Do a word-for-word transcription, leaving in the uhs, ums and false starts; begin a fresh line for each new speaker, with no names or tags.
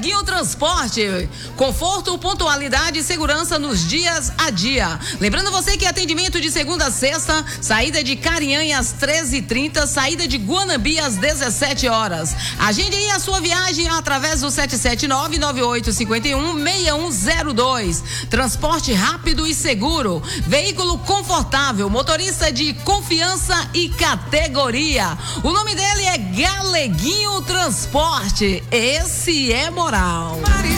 Galeguinho Transporte. Conforto, pontualidade e segurança nos dias a dia. Lembrando você que atendimento de segunda a sexta, saída de Carinhanha às treze e trinta, saída de Guanabi às dezessete horas. Agende aí a sua viagem através do sete sete nove, nove oito cinco um, seis um zero dois. Transporte rápido e seguro. Veículo confortável, motorista de confiança e categoria. O nome dele é Galeguinho Transporte. Esse é moral.